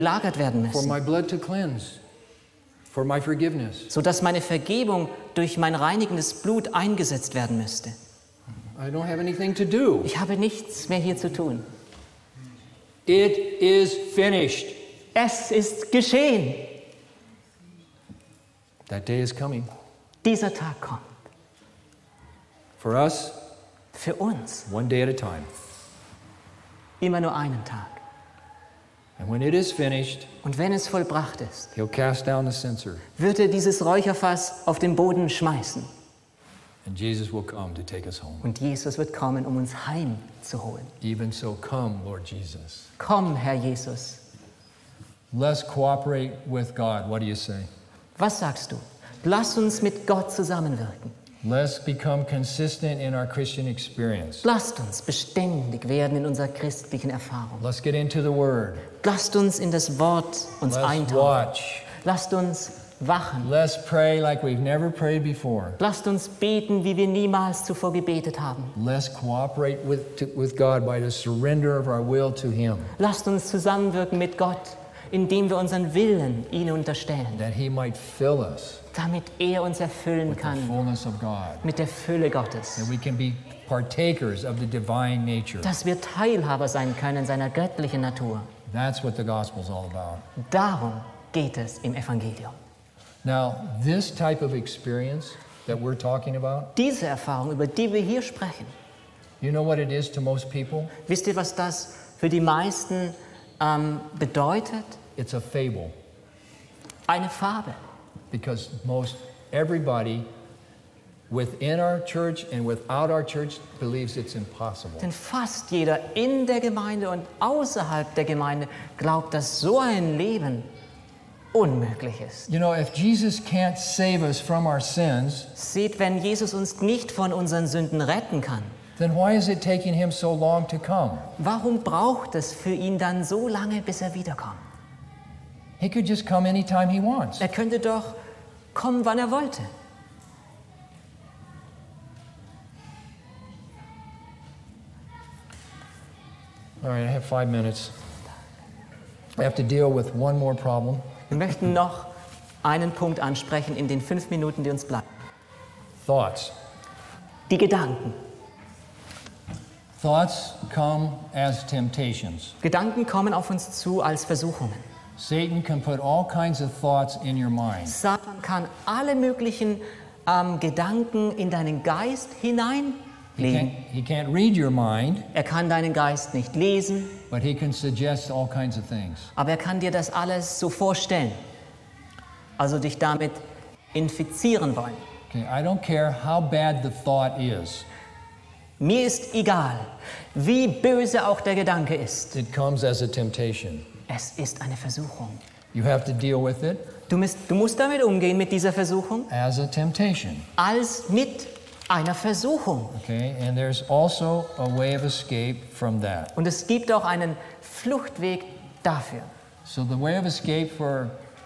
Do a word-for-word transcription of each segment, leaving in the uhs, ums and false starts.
gelagert werden for my müssen, blood to cleanse, for my forgiveness. sodass meine Vergebung durch mein reinigendes Blut eingesetzt werden müsste. I don't have anything to do. Ich habe nichts mehr hier zu tun. It is finished. Es ist geschehen. That day is coming. Dieser Tag kommt. For us, Für uns one day at a time. immer nur einen Tag. And when it is finished, Und wenn es vollbracht ist, he'll cast down the censer, wird er dieses Räucherfass auf den Boden schmeißen. and Jesus will come to take us home. Und Jesus wird kommen, um uns heimzuholen. Even so, come, Lord Jesus. Komm, Herr Jesus. Let's cooperate with God. What do you say? Was sagst du? Lass uns mit Gott zusammenwirken. Let's become consistent in our Christian experience. Lasst uns beständig werden in unserer christlichen Erfahrung. Let's get into the Word. Lasst uns in das Wort uns Let's eintauchen. watch. Lasst uns wachen. Let's pray like we've never prayed before. Lasst uns beten, wie wir niemals zuvor gebetet haben. Let's cooperate with, to, with God by the surrender of our will to Him, Lasst uns zusammenwirken mit Gott, indem wir unseren Willen ihm unterstellen, that He might fill us damit er uns erfüllen with the kann fullness of God, mit der Fülle Gottes. that we can be partakers of the divine nature. Dass wir Teilhaber sein können seiner göttlichen Natur. That's what the gospel's all about. Darum geht es im Evangelium. Now, this type of experience that we're talking about, Diese Erfahrung, über die wir hier sprechen, you know what it is to most people? wisst ihr, was das für die meisten ähm, bedeutet? It's a fable, Eine Fabel. because most everybody within our church and without our church believes it's impossible. Denn fast jeder in der Gemeinde und außerhalb der Gemeinde glaubt, dass so ein Leben unmöglich ist. You know, if Jesus can't save us from our sins, Seht, wenn Jesus uns nicht von unseren Sünden retten kann, then why is it taking him so long to come? warum braucht es für ihn dann so lange, bis er wiederkommt? He could just come anytime he wants. Er könnte doch kommen, wann er wollte. All right, I have five minutes. I have to deal with one more problem. Wir möchten noch einen Punkt ansprechen in den fünf Minuten, die uns bleiben. Thoughts. Die Gedanken. Thoughts come as temptations. Gedanken kommen auf uns zu als Versuchungen. Satan can put all kinds of thoughts in your mind. Satan kann alle möglichen ähm, Gedanken in deinen Geist He hineinlegen. can't, he can't read your mind, Er kann deinen Geist nicht lesen, but he can suggest all kinds of things. aber er kann dir das alles so vorstellen. Also dich damit infizieren wollen. Okay, I don't care how bad the thought is. Mir ist egal, wie böse auch der Gedanke ist. It comes as a temptation. Es ist eine Versuchung. You have to deal with it Du musst, du musst damit umgehen, mit dieser Versuchung, as a temptation. als mit einer Versuchung. Okay, and there's also a way of escape from that. Und es gibt auch einen Fluchtweg dafür. So the way of escape for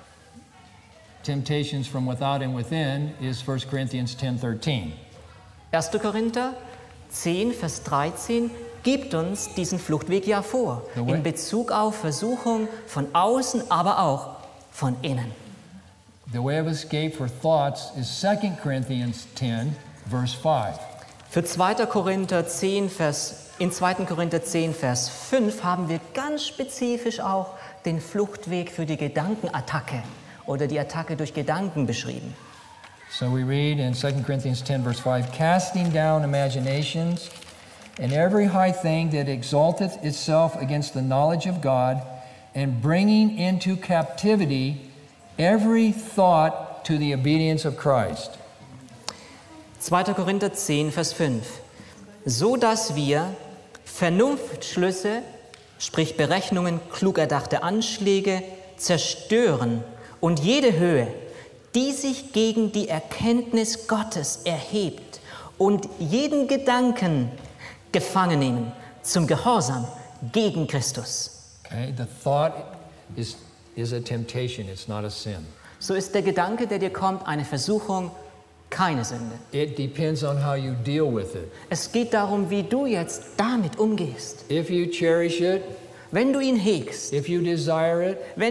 temptations from without and within is First Corinthians ten thirteen. erster Korinther zehn, Vers dreizehn gibt uns diesen Fluchtweg ja vor. The way- In Bezug auf Versuchung von außen, aber auch von innen. The way of escape for thoughts is Second Corinthians ten, verse five. Für zweiter Korinther zehn, Vers, in zweiter Korinther zehn, Vers fünf haben wir ganz spezifisch auch den Fluchtweg für die Gedankenattacke oder die Attacke durch Gedanken beschrieben. So we read in Second Corinthians ten, verse five, casting down imaginations and every high thing that exalteth itself against the knowledge of God, and bringing into captivity every thought to the obedience of Christ. zweiter Korinther zehn, Vers fünf. So dass wir Vernunftschlüsse, sprich Berechnungen, klug erdachte Anschläge, zerstören und jede Höhe, die sich gegen die Erkenntnis Gottes erhebt und jeden Gedanken gefangen nehmen zum Gehorsam gegen Christus. Okay, the thought is, is a temptation, it's not a sin. So ist der Gedanke, der dir kommt, eine Versuchung, keine Sünde. It depends on how you deal with it. Es geht darum, wie du jetzt damit umgehst. If you cherish it, Wenn du ihn hegst, if you desire it, wenn